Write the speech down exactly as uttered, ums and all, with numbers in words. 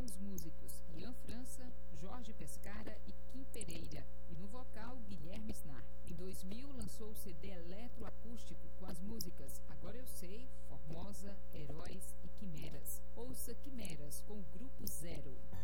os músicos Ian França, Jorge Pescara e Kim Pereira, e no vocal Guilherme Snar. Em dois mil lançou o C D eletroacústico com as músicas Agora Eu Sei, Formosa, Heróis e Quimeras. Ouça Quimeras com o Grupo Zero.